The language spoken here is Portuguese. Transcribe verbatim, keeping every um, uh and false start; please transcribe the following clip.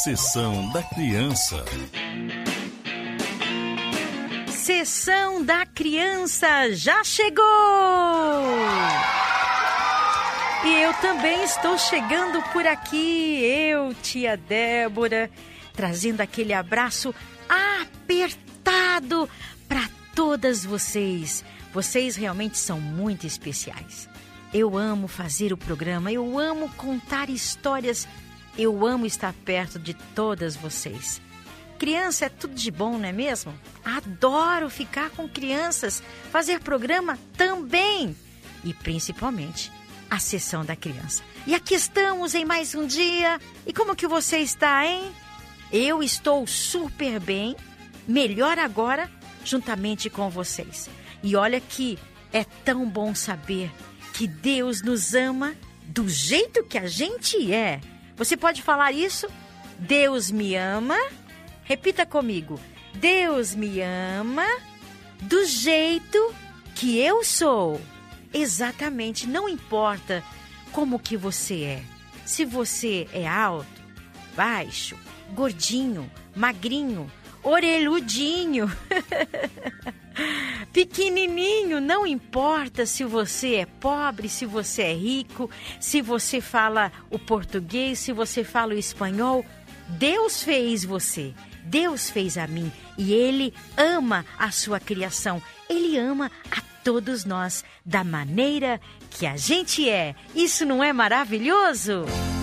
Sessão da Criança. Sessão da Criança já chegou! E eu também estou chegando por aqui, eu, tia Débora, trazendo aquele abraço apertado para todas vocês. Vocês realmente são muito especiais. Eu amo fazer o programa, eu amo contar histórias, eu amo estar perto de todas vocês. Criança é tudo de bom, não é mesmo? Adoro ficar com crianças, fazer programa também. E principalmente a Sessão da Criança. E aqui estamos em mais um dia. E como que você está, hein? Eu estou super bem, melhor agora, juntamente com vocês. E olha que é tão bom saber que Deus nos ama do jeito que a gente é. Você pode falar isso? Deus me ama. Repita comigo. Deus me ama do jeito que eu sou. Exatamente, não importa como que você é. Se você é alto, baixo, gordinho, magrinho, orelhudinho, pequenininho, não importa se você é pobre, se você é rico, se você fala o português, se você fala o espanhol, Deus fez você, Deus fez a mim e Ele ama a sua criação, Ele ama a todos nós da maneira que a gente é. Isso não é maravilhoso?